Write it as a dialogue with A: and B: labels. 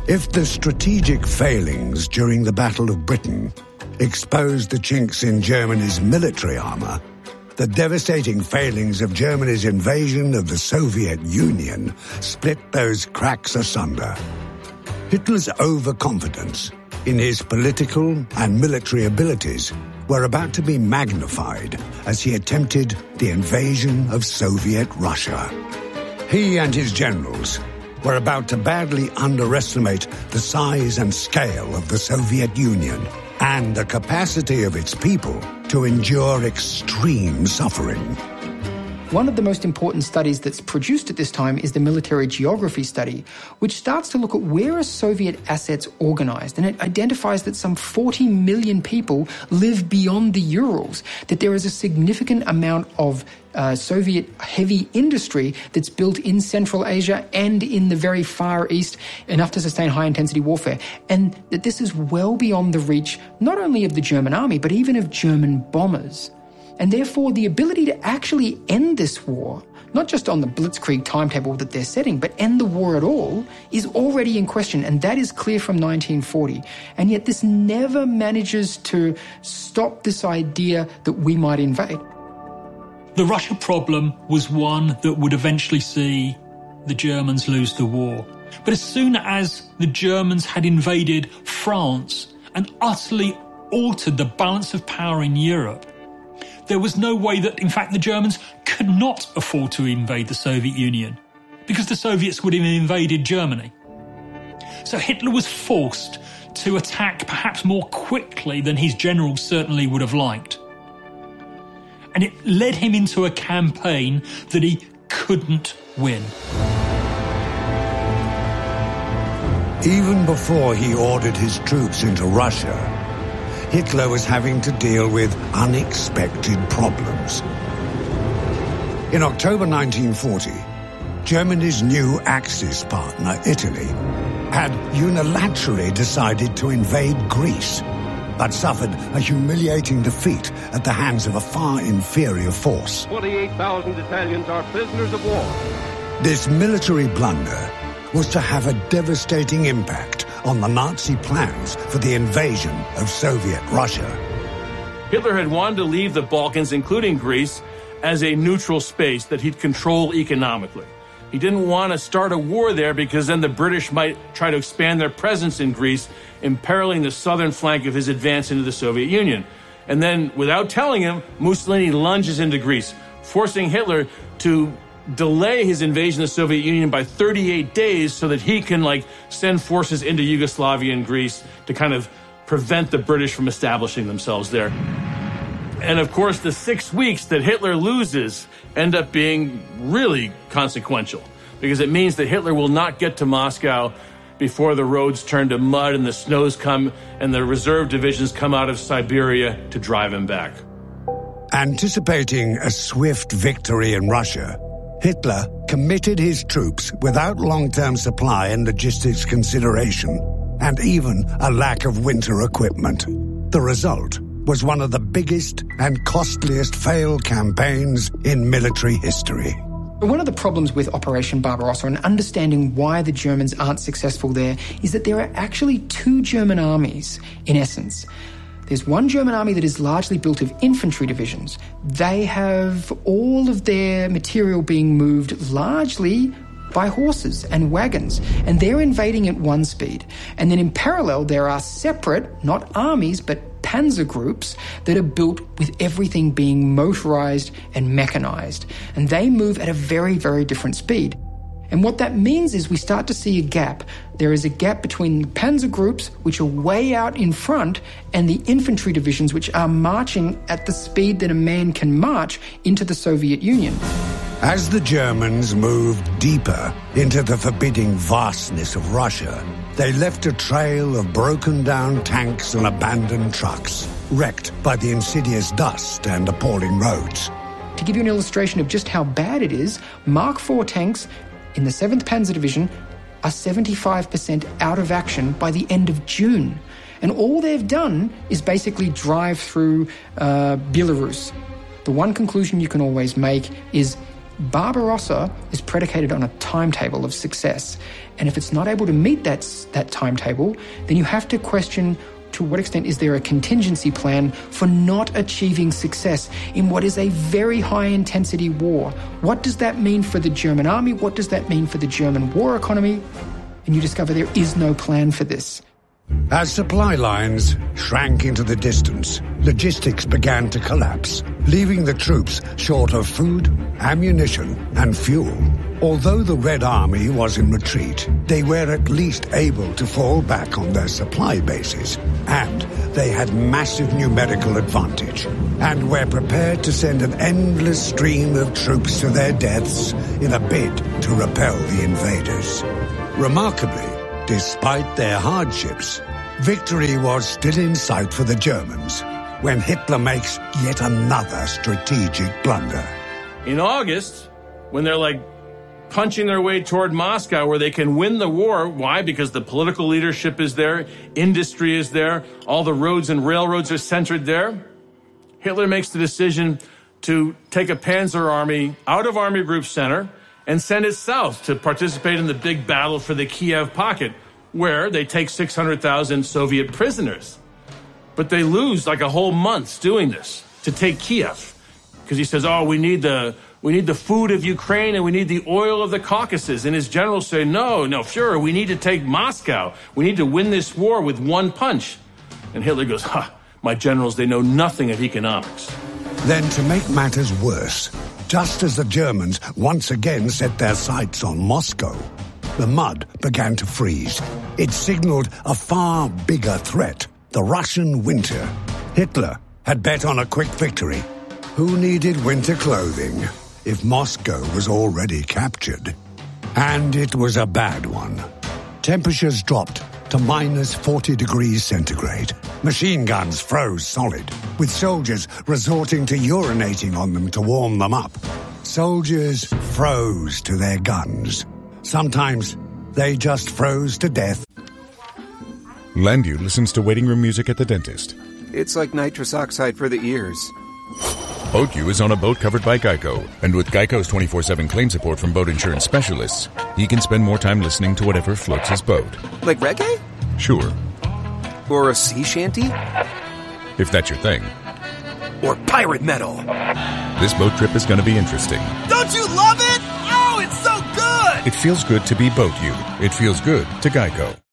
A: If the strategic failings during the Battle of Britain exposed the chinks in Germany's military armor, the devastating failings of Germany's invasion of the Soviet Union split those cracks asunder. Hitler's overconfidence in his political and military abilities were about to be magnified as he attempted the invasion of Soviet Russia. He and his generals were about to badly underestimate the size and scale of the Soviet Union and the capacity of its people to endure extreme suffering.
B: One of the most important studies that's produced at this time is the military geography study, which starts to look at where are Soviet assets organized, and it identifies that some 40 million people live beyond the Urals, that there is a significant amount of Soviet heavy industry that's built in Central Asia and in the very Far East, enough to sustain high-intensity warfare, and that this is well beyond the reach not only of the German army, but even of German bombers. And therefore, the ability to actually end this war, not just on the Blitzkrieg timetable that they're setting, but end the war at all, is already in question, and that is clear from 1940. And yet this never manages to stop this idea that we might invade.
C: The Russia problem was one that would eventually see the Germans lose the war. But as soon as the Germans had invaded France and utterly altered the balance of power in Europe, there was no way that, in fact, the Germans could not afford to invade the Soviet Union, because the Soviets would have invaded Germany. So Hitler was forced to attack perhaps more quickly than his generals certainly would have liked. And it led him into a campaign that he couldn't win.
A: Even before he ordered his troops into Russia, Hitler was having to deal with unexpected problems. In October 1940, Germany's new Axis partner, Italy, had unilaterally decided to invade Greece, but suffered a humiliating defeat at the hands of a far inferior force.
D: 28,000 Italians are prisoners of war.
A: This military blunder was to have a devastating impact on the Nazi plans for the invasion of Soviet Russia.
E: Hitler had wanted to leave the Balkans, including Greece, as a neutral space that he'd control economically. He didn't want to start a war there because then the British might try to expand their presence in Greece, imperiling the southern flank of his advance into the Soviet Union. And then, without telling him, Mussolini lunges into Greece, forcing Hitler to delay his invasion of the Soviet Union by 38 days so that he can, send forces into Yugoslavia and Greece to kind of prevent the British from establishing themselves there. And, of course, the 6 weeks that Hitler loses end up being really consequential, because it means that Hitler will not get to Moscow before the roads turn to mud and the snows come and the reserve divisions come out of Siberia to drive him back.
A: Anticipating a swift victory in Russia, Hitler committed his troops without long-term supply and logistics consideration, and even a lack of winter equipment. The result was one of the biggest and costliest failed campaigns in military history.
B: One of the problems with Operation Barbarossa and understanding why the Germans aren't successful there is that there are actually two German armies, in essence. There's one German army that is largely built of infantry divisions. They have all of their material being moved largely by horses and wagons, and they're invading at one speed. And then in parallel, there are separate, not armies, but panzer groups that are built with everything being motorized and mechanized. And they move at a very, very different speed. And what that means is we start to see a gap. There is a gap between the panzer groups, which are way out in front, and the infantry divisions, which are marching at the speed that a man can march into the Soviet Union.
A: As the Germans moved deeper into the forbidding vastness of Russia, they left a trail of broken-down tanks and abandoned trucks, wrecked by the insidious dust and appalling roads.
B: To give you an illustration of just how bad it is, Mark IV tanks in the 7th Panzer Division are 75% out of action by the end of June. And all they've done is basically drive through Belarus. The one conclusion you can always make is Barbarossa is predicated on a timetable of success. And if it's not able to meet that timetable, then you have to question to what extent is there a contingency plan for not achieving success in what is a very high-intensity war? What does that mean for the German army? What does that mean for the German war economy? And you discover there is no plan for this.
A: As supply lines shrank into the distance, logistics began to collapse, leaving the troops short of food, ammunition, and fuel. Although the Red Army was in retreat, they were at least able to fall back on their supply bases, and they had massive numerical advantage, and were prepared to send an endless stream of troops to their deaths in a bid to repel the invaders. Remarkably, despite their hardships, victory was still in sight for the Germans when Hitler makes yet another strategic blunder.
E: In August, when they're punching their way toward Moscow where they can win the war. Why? Because the political leadership is there, industry is there, all the roads and railroads are centered there. Hitler makes the decision to take a panzer army out of Army Group Center and send it south to participate in the big battle for the Kiev pocket, where they take 600,000 Soviet prisoners. But they lose a whole month doing this to take Kiev. Because he says, we need the food of Ukraine and we need the oil of the Caucasus. And his generals say, no, Fuhrer, we need to take Moscow. We need to win this war with one punch. And Hitler goes, my generals, they know nothing of economics.
A: Then, to make matters worse, just as the Germans once again set their sights on Moscow, the mud began to freeze. It signaled a far bigger threat, the Russian winter. Hitler had bet on a quick victory. Who needed winter clothing if Moscow was already captured? And it was a bad one. Temperatures dropped to minus 40 degrees centigrade. Machine guns froze solid, with soldiers resorting to urinating on them to warm them up. Soldiers froze to their guns. Sometimes they just froze to death.
F: Landu listens to waiting room music at the dentist.
G: It's like nitrous oxide for the ears.
F: BoatU is on a boat covered by Geico, and with Geico's 24/7 claim support from boat insurance specialists, he can spend more time listening to whatever floats his boat.
G: Like reggae?
F: Sure.
G: Or a sea shanty?
F: If that's your thing.
G: Or pirate metal.
F: This boat trip is going to be interesting.
H: Don't you love it? Oh, it's so good!
F: It feels good to be BoatU. It feels good to Geico.